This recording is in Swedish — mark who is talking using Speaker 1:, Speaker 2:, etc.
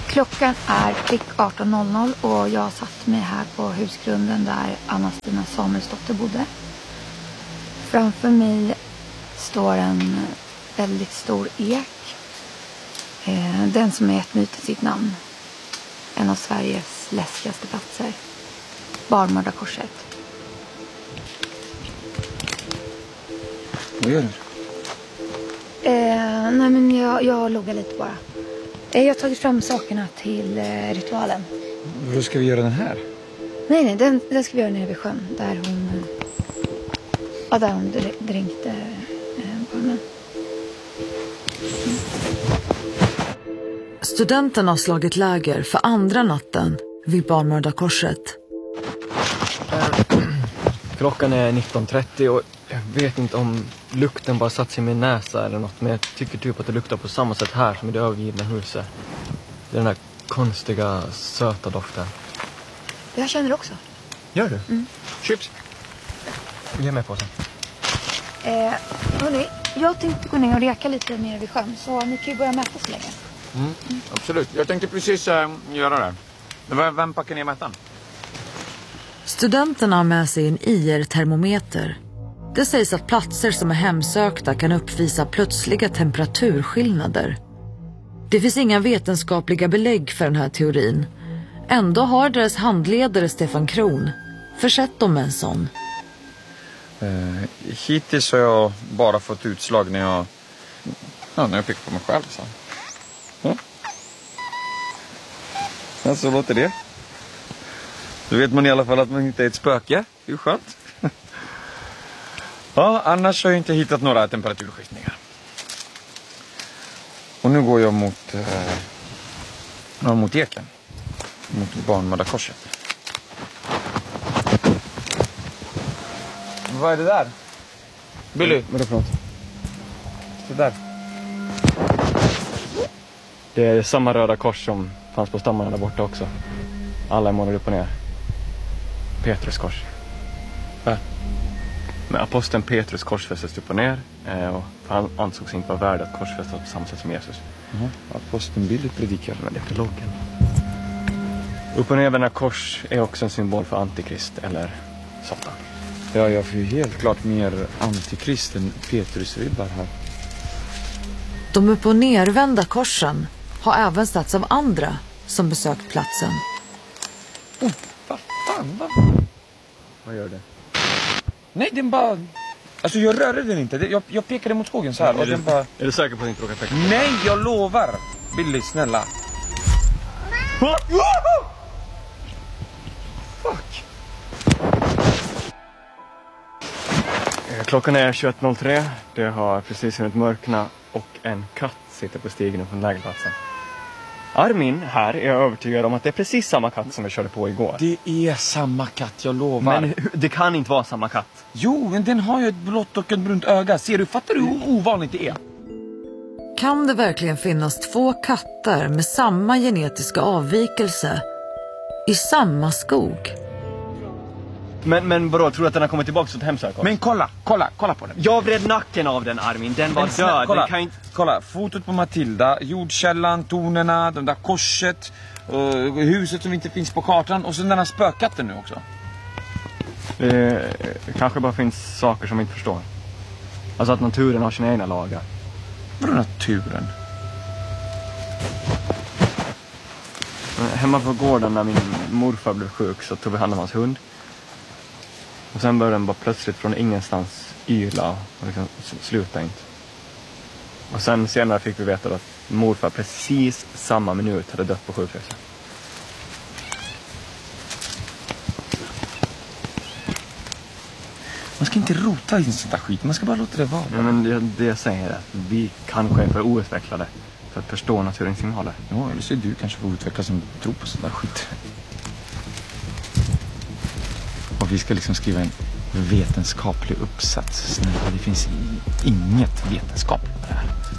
Speaker 1: Klockan är prick 18.00 och jag satt mig här på husgrunden där Anna-Stina Samuelsdotter bodde. Framför mig står en väldigt stor ek. Den som är ett myt i sitt namn. En av Sveriges läskigaste platser. Barmördarkorset.
Speaker 2: Vad gör du?
Speaker 1: Nej men jag loggar lite bara. Jag har tagit fram sakerna till ritualen.
Speaker 2: Hur ska vi göra den här?
Speaker 1: Nej, den ska vi göra nere vid sjön. Där hon dränkte barnen.
Speaker 3: Studenterna har slagit läger för andra natten vid Barmördarkorset.
Speaker 4: Klockan är 19.30 och jag vet inte om lukten bara satt sig i min näsa eller något. Men jag tycker typ att det luktar på samma sätt här som i det övergivna huset. Det är den här konstiga, söta doften.
Speaker 1: Jag känner det också.
Speaker 4: Gör du? Mm. Chips. Ge mig påsen.
Speaker 1: Hörrni, jag tänkte gå ner och reka lite nere vid sjön. Så ni kan ju börja mäta så länge.
Speaker 2: Absolut. Jag tänkte precis göra det. Vem packar ner mätaren?
Speaker 3: Studenterna har med sig en IR-termometer. Det sägs att platser som är hemsökta kan uppvisa plötsliga temperaturskillnader. Det finns inga vetenskapliga belägg för den här teorin. Ändå har deras handledare Stefan Kron försett dem med en sån.
Speaker 2: Hittills har jag bara fått utslag när jag fick på mig själv. Så. Ja, så låter det. Då vet man i alla fall att man inte är ett spöke. Det är skönt. Ja, annars har jag inte hittat några temperaturskiftningar. Och nu går jag mot eken. Mot Barmördarkorset. Vad är det där? Billy?
Speaker 4: Vad är det för något?
Speaker 2: Det där.
Speaker 4: Det är samma röda kors som fanns på stammarna där borta också. Alla är målade upp och ner. Petrus kors.
Speaker 2: Va?
Speaker 4: Men aposteln Petrus korsfästes upp och ner. Och han ansågs inte vara värd att korsfästas på samma sätt som Jesus.
Speaker 2: Aposteln Billy predikar.
Speaker 4: Men det är prologen. Upp och nervända kors är också en symbol för antikrist eller Satan.
Speaker 2: Ja, jag får ju helt klart mer antikrist än Petrus-ribbar här.
Speaker 3: De upp- och nervända korsen har även satts av andra som besökt platsen.
Speaker 2: Vad fan?
Speaker 4: Vad gör det?
Speaker 2: Nej, den bara... Alltså jag rörde den inte. Jag pekade mot skogen så här. Och den bara...
Speaker 4: Är du säker på att inte råkar peka?
Speaker 2: Nej, jag lovar. Billy, snälla. Fuck.
Speaker 4: Klockan är 21.03. Det har precis hunnit mörkna och en katt sitter på stigen från lägerplatsen. Armin här är jag övertygad om att det är precis samma katt som vi körde på igår.
Speaker 2: Det är samma katt, jag lovar.
Speaker 4: Men det kan inte vara samma katt.
Speaker 2: Jo, men den har ju ett blått och ett brunt öga. Ser du, fattar du hur ovanligt det är?
Speaker 3: Kan det verkligen finnas två katter med samma genetiska avvikelse i samma skog?
Speaker 4: Men vadå, tror du att den har kommit tillbaka till hemsökare?
Speaker 2: Men kolla på den.
Speaker 4: Jag vred nacken av den, Armin. Den var död.
Speaker 2: Kolla,
Speaker 4: den kan inte...
Speaker 2: kolla, fotot på Matilda, jordkällan, tonerna, de där korset, huset som inte finns på kartan och så den här spökkatten nu också.
Speaker 4: Det kanske bara finns saker som vi inte förstår. Alltså att naturen har sina egna lagar.
Speaker 2: Vadå naturen?
Speaker 4: Hemma på gården när min morfar blev sjuk så tog vi hand om hans hund. Och sen började den bara plötsligt från ingenstans yla och liksom sluta inte. Och sen senare fick vi veta att morfar precis samma minut hade dött på sjukhuset.
Speaker 2: Man ska inte rota i sånt där skit, man ska bara låta det vara.
Speaker 4: Ja, men det jag säger är att vi kanske är för outvecklade för att förstå naturens signaler.
Speaker 2: Ja, eller så är du kanske för outvecklad som tror på sånt där skit. Och vi ska liksom skriva en vetenskaplig uppsats. Snälla, det finns inget vetenskapligt.